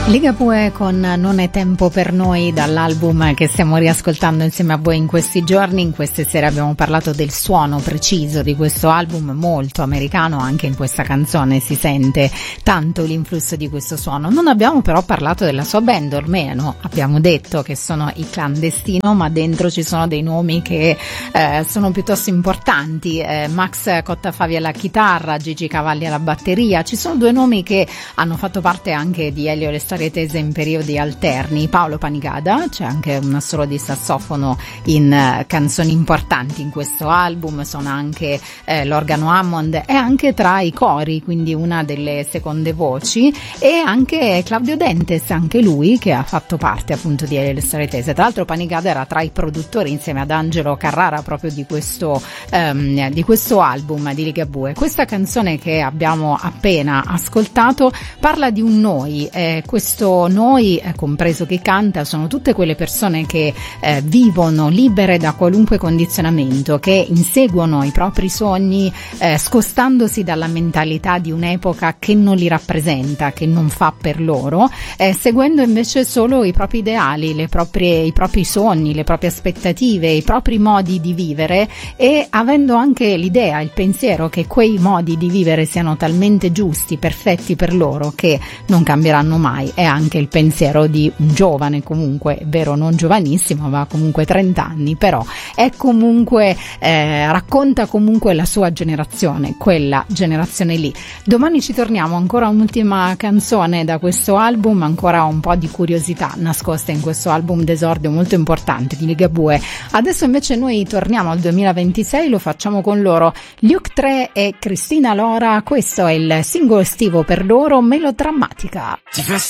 Ligabue con Non è tempo per noi, dall'album che stiamo riascoltando insieme a voi in questi giorni. In queste sere abbiamo parlato del suono preciso di questo album molto americano, anche in questa canzone si sente tanto l'influsso di questo suono. Non abbiamo però parlato della sua band, almeno abbiamo detto che sono i Clandestino, ma dentro ci sono dei nomi che sono piuttosto importanti. Max Cottafavia alla chitarra, Gigi Cavalli alla batteria. Ci sono due nomi che hanno fatto parte anche di Elio Lestari Tese in periodi alterni. Paolo Panigada, c'è anche un assolo di sassofono in canzoni importanti in questo album, suona anche l'organo Hammond, è anche tra i cori, quindi una delle seconde voci, e anche Claudio Dentes, anche lui che ha fatto parte appunto di Elio Lestari Tese. Tra l'altro Panigada era tra i produttori insieme ad Angelo Carrara proprio di questo album di Ligabue. Questa canzone che abbiamo appena ascoltato parla di un noi, questo noi, compreso chi canta, sono tutte quelle persone che vivono libere da qualunque condizionamento, che inseguono i propri sogni scostandosi dalla mentalità di un'epoca che non li rappresenta, che non fa per loro, seguendo invece solo i propri ideali, i propri sogni, le proprie aspettative, i propri modi di vivere, e avendo anche l'idea, il pensiero che quei modi di vivere siano talmente giusti, perfetti per loro, che non cambieranno mai. È anche il pensiero di un giovane, comunque, è vero, non giovanissimo, ma comunque 30 anni, però è comunque racconta comunque la sua generazione, quella generazione lì. Domani ci torniamo, ancora un'ultima canzone da questo album, ancora un po' di curiosità nascosta in questo album d'esordio molto importante di Ligabue. Adesso invece noi torniamo al 2026, lo facciamo con loro, Luke 3 e Cristina Lora. Questo è il singolo estivo per loro, Melodrammatica.